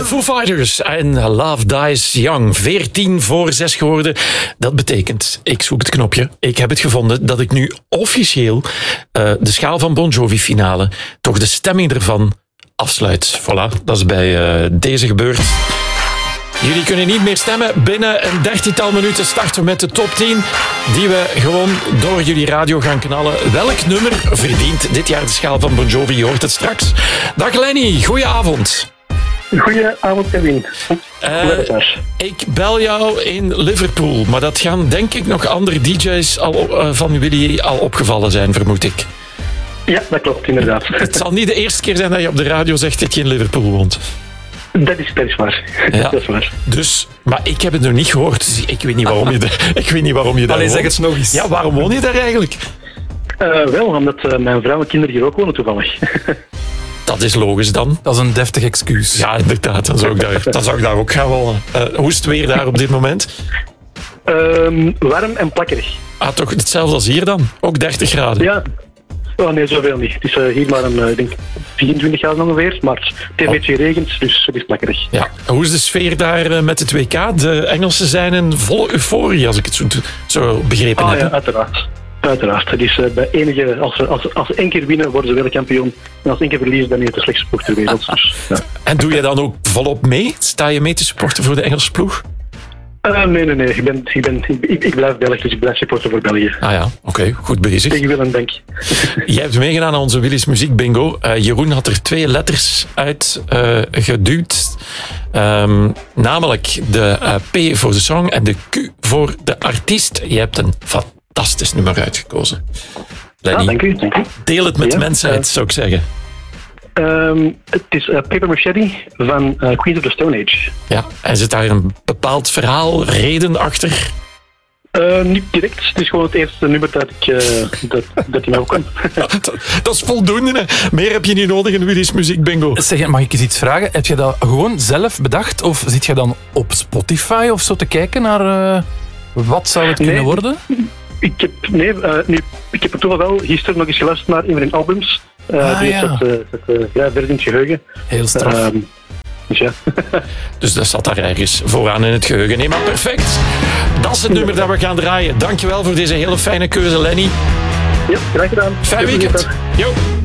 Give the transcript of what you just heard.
De Foo Fighters en Love Dies Young. 14:06 geworden. Dat betekent, ik zoek het knopje. Ik heb het gevonden dat ik nu officieel de schaal van Bon Jovi finale, toch de stemming ervan, afsluit. Voilà, dat is bij deze gebeurd. Jullie kunnen niet meer stemmen. Binnen een 13-tal minuten starten we met de top 10 die we gewoon door jullie radio gaan knallen. Welk nummer verdient dit jaar de schaal van Bon Jovi? Je hoort het straks. Dag Lenny, goedenavond. Goedenavond, Kevin. Ik bel jou in Liverpool, maar dat gaan denk ik nog andere DJ's van jullie al opgevallen zijn, vermoed ik. Ja, dat klopt, inderdaad. Het zal niet de eerste keer zijn dat je op de radio zegt dat je in Liverpool woont. Dat is waar. Ja. Dat is waar. Dus, maar ik heb het nog niet gehoord, dus ik weet niet waarom je daar Allee, woont. zeg het nog eens. Ja, waarom woon je daar eigenlijk? Wel, omdat mijn vrouw en kinderen hier ook wonen toevallig. Dat is logisch dan. Dat is een deftig excuus. Ja, inderdaad, dan zou ik daar ook gaan wonen. Hoe is het weer daar op dit moment? Warm en plakkerig. Toch hetzelfde als hier dan? Ook 30 graden? Ja. Oh nee, zoveel niet. Het is hier maar ik denk 24 graden ongeveer, maar het heeft een beetje regent, dus het is plakkerig. Ja. Hoe is de sfeer daar met het WK? De Engelsen zijn in volle euforie, als ik het zo begrepen heb. Ja, uiteraard. Het is bij enige, als ze één keer winnen, worden ze wereldkampioen. En als ze één keer verliezen, dan is het de slechtste ploeg ter wereld. Dus, ja. En doe je dan ook volop mee? Sta je mee te supporten voor de Engelse ploeg? Nee. Ik blijf Belgisch, dus ik blijf supporter voor België. Ah ja, oké, goed bezig. Tegen wil en denk. Jij hebt meegedaan aan onze Willy's Muziek Bingo. Jeroen had er 2 letters uit geduwd. Namelijk de P voor de song en de Q voor de artiest. Je hebt een fantastisch nummer uitgekozen. Lenny, Dank u. deel het met de mensheid, zou ik zeggen. Het is Paper Machete van Queens of the Stone Age. Ja, en zit daar een bepaald verhaal, reden achter? Niet direct. Het is gewoon het eerste nummer dat hij mij ook kan. Dat is voldoende. Hè? Meer heb je niet nodig in Willy's Muziek Bingo. Zeg, mag ik eens iets vragen? Heb je dat gewoon zelf bedacht? Of zit je dan op Spotify of zo te kijken naar wat zou het kunnen worden? Ik heb er toch wel gisteren nog eens geluisterd naar een van hun albums. Die zat verder in het geheugen. Heel straf. Dus ja. Dus dat zat daar ergens vooraan in het geheugen. Nee, maar perfect. Dat is het nummer dat we gaan draaien. Dankjewel voor deze hele fijne keuze, Lenny. Ja, graag gedaan. Fijn weekend. Jo.